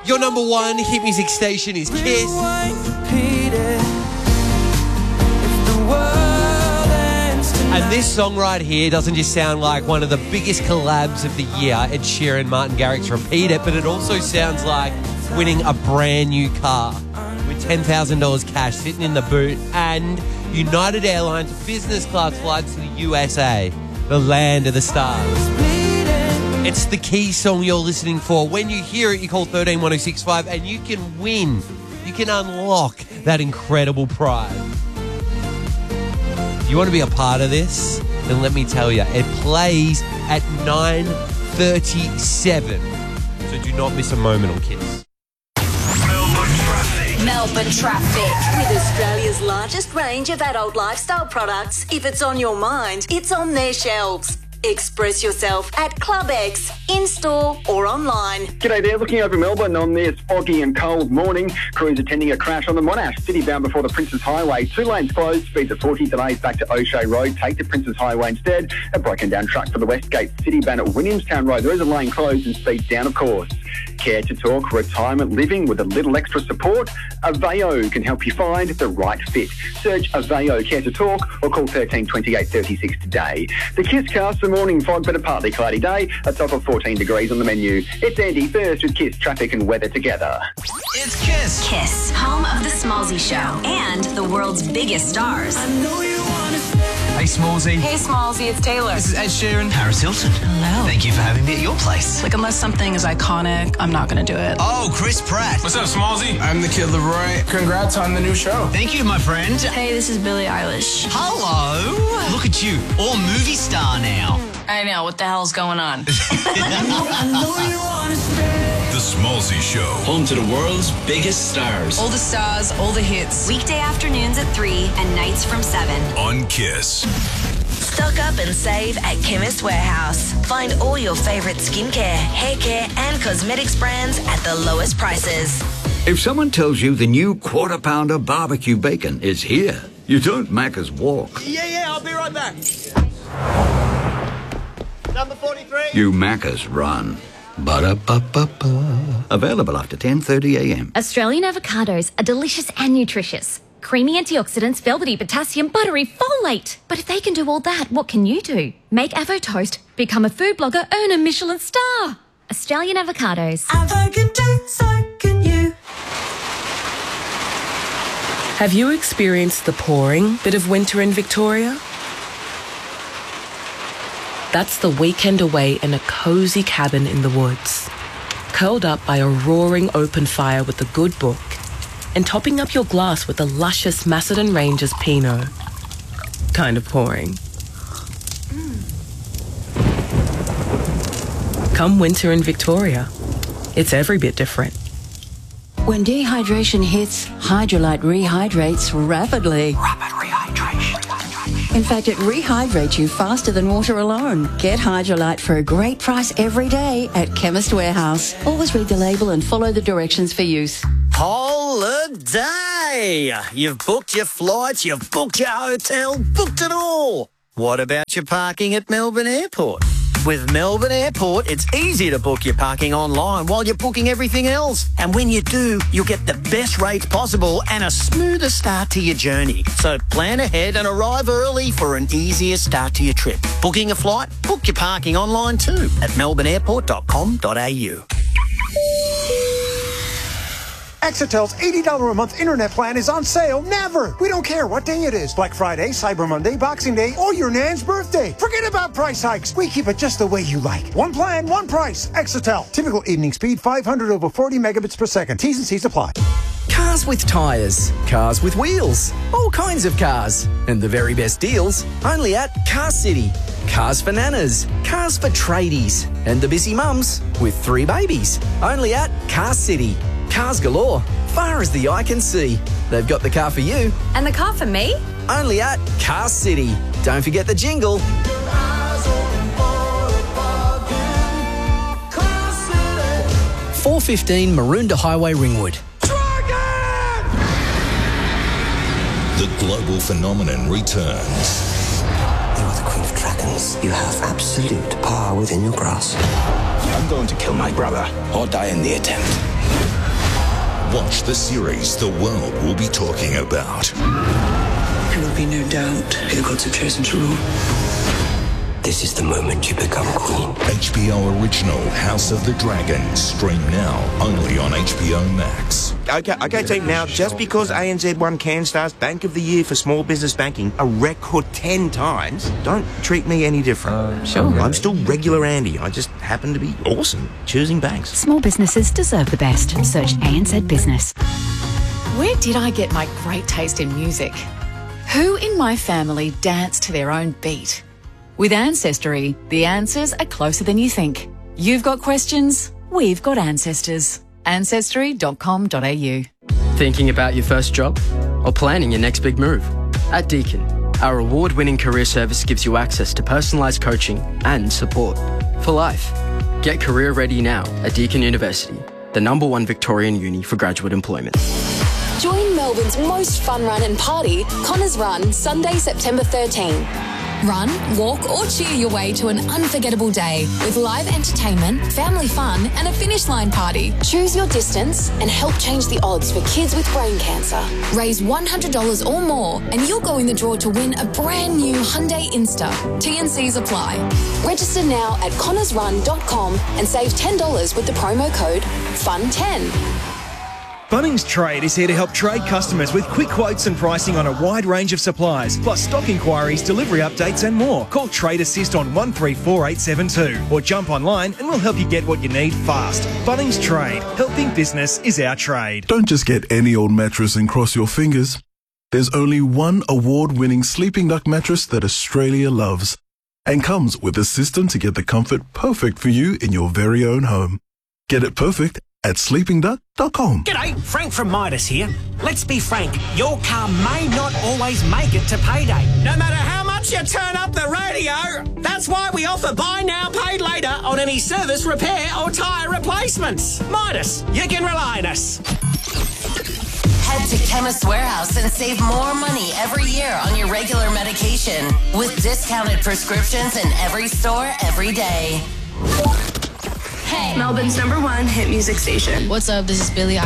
Your number one hit music station is Kiss. And this song right here doesn't just sound like one of the biggest collabs of the year, Ed Sheeran, Martin Garrix Repeat It, but it also sounds like winning a brand new car with $10,000 cash sitting in the boot and United Airlines business class flights to the USA, the land of the stars. It's the key song you're listening for. When you hear it, you call 131065 and you can win. You can unlock that incredible prize. If you want to be a part of this, then let me tell you, it plays at 9:37. So do not miss a moment on Kiss. Melbourne Traffic. With Australia's largest range of adult lifestyle products, if it's on your mind, it's on their shelves. Express yourself at Club X, in-store or online. G'day there, looking over Melbourne on this foggy and cold morning. Crews attending a crash on the Monash, city bound before the Princes Highway. 2 lanes closed, speeds at 40, delays back to O'Shea Road. Take the Princes Highway instead. A broken down truck for the Westgate, city bound at Williamstown Road. There is a lane closed and speeds down, of course. Care to Talk, retirement living with a little extra support. Aveo can help you find the right fit. Search Aveo Care to Talk or call 13 28 36 today. The Kiss Cast, the morning fog, but a partly cloudy day. A top of 14 degrees on the menu. It's Andy first with Kiss traffic and weather together. It's Kiss. Kiss, home of the Smallsy Show and the world's biggest stars. I know you want to stay. Hey, Smallsy. Hey, Smallsy, it's Taylor. This is Ed Sheeran. Paris Hilton. Hello. Thank you for having me at your place. Like, unless something is iconic, I'm not going to do it. Oh, Chris Pratt. What's up, Smallsy? I'm the Kid Leroy. Congrats on the new show. Thank you, my friend. Hey, this is Billie Eilish. Hello. Look at you, all movie star now. I know, what the hell's going on? I know you want to stay. The Smallsy Show. Home to the world's biggest stars. All the stars, all the hits. Weekday afternoons at 3 and nights from 7. On Kiss. Stock up and save at Chemist Warehouse. Find all your favourite skincare, hair care and cosmetics brands at the lowest prices. If someone tells you the new Quarter Pounder barbecue bacon is here, you don't Macca's walk. Yeah, I'll be right back. Number 43. You Macca's run. Ba-da-ba-ba-ba. Available after 10:30 a.m. Australian avocados are delicious and nutritious. Creamy antioxidants, velvety potassium, buttery folate. But if they can do all that, what can you do? Make Avo Toast, become a food blogger, earn a Michelin star. Australian avocados. Avo can do, so can you. Have you experienced the pouring bit of winter in Victoria? That's the weekend away in a cosy cabin in the woods, curled up by a roaring open fire with a good book, and topping up your glass with a luscious Macedon Rangers Pinot. Kind of pouring. Come winter in Victoria, it's every bit different. When dehydration hits, Hydrolite rehydrates rapidly. Rapid rehydration. In fact, it rehydrates you faster than water alone. Get Hydrolite for a great price every day at Chemist Warehouse. Always read the label and follow the directions for use. Holiday! You've booked your flights, you've booked your hotel, booked it all. What about your parking at Melbourne Airport? With Melbourne Airport, it's easy to book your parking online while you're booking everything else. And when you do, you'll get the best rates possible and a smoother start to your journey. So plan ahead and arrive early for an easier start to your trip. Booking a flight? Book your parking online too at melbourneairport.com.au. Exetel's $80 a month internet plan is on sale never. We don't care what day it is. Black Friday, Cyber Monday, Boxing Day, or your nan's birthday. Forget about price hikes. We keep it just the way you like. One plan, one price. Exetel. Typical evening speed 500 over 40 megabits per second. T's and C's apply. Cars with tyres, cars with wheels, all kinds of cars. And the very best deals only at Car City. Cars for nanas, cars for tradies, and the busy mums with 3 babies. Only at Car City. Cars galore, far as the eye can see. They've got the car for you. And the car for me? Only at Car City. Don't forget the jingle. 415 Maroondah Highway, Ringwood. The global phenomenon returns. You are the Queen of Dragons. You have absolute power within your grasp. I'm going to kill my brother or die in the attempt. Watch the series the world will be talking about. There will be no doubt who gods have chosen to rule. This is the moment you become queen. HBO original House of the Dragon. Stream now only on HBO Max. Okay, team. Now, just because ANZ won CanStar's Bank of the Year for Small Business Banking a record 10 times, don't treat me any different. Sure. I'm still regular Andy. I just happen to be awesome choosing banks. Small businesses deserve the best. Search ANZ Business. Where did I get my great taste in music? Who in my family danced to their own beat? With Ancestry, the answers are closer than you think. You've got questions, we've got ancestors. Ancestry.com.au. Thinking about your first job? Or planning your next big move? At Deakin, our award-winning career service gives you access to personalised coaching and support for life. Get career ready now at Deakin University, the #1 Victorian uni for graduate employment. Join Melbourne's most fun run and party, Connors Run, Sunday, September 13. Run, walk or cheer your way to an unforgettable day with live entertainment, family fun and a finish line party. Choose your distance and help change the odds for kids with brain cancer. Raise $100 or more and you'll go in the draw to win a brand new Hyundai Insta. T&Cs apply. Register now at connorsrun.com and save $10 with the promo code FUN10. Bunnings Trade is here to help trade customers with quick quotes and pricing on a wide range of supplies, plus stock inquiries, delivery updates and more. Call Trade Assist on 134872 or jump online and we'll help you get what you need fast. Bunnings Trade. Helping business is our trade. Don't just get any old mattress and cross your fingers. There's only one award-winning Sleeping Duck mattress that Australia loves and comes with a system to get the comfort perfect for you in your very own home. Get it perfect at sleepingduck.com. G'day, Frank from Midas here. Let's be frank, your car may not always make it to payday. No matter how much you turn up the radio, that's why we offer buy now, pay later on any service, repair or tyre replacements. Midas, you can rely on us. Head to Chemist Warehouse and save more money every year on your regular medication with discounted prescriptions in every store, every day. Hey, Melbourne's #1 hit music station. What's up? This is Billie Eilish.